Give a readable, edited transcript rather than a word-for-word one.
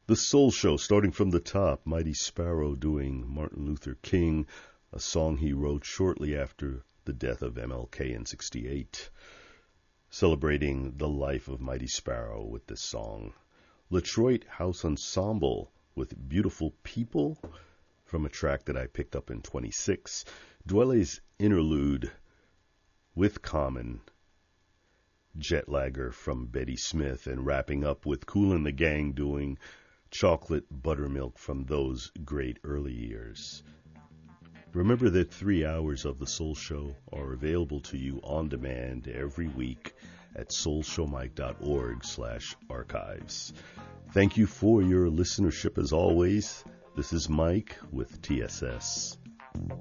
The Soul Show, starting from the top, Mighty Sparrow doing Martin Luther King, a song he wrote shortly after the death of MLK in '68, celebrating the life of Mighty Sparrow with this song. Detroit House Ensemble with Beautiful People from a track that I picked up in 26. Dwele's Interlude with Common, Jetlagger from Betty Smith, and wrapping up with Kool and the Gang doing Chocolate Buttermilk from those great early years. Remember that 3 hours of the Soul Show are available to you on demand every week at soulshowmike.org/archives. Thank you for your listenership as always. This is Mike with TSS.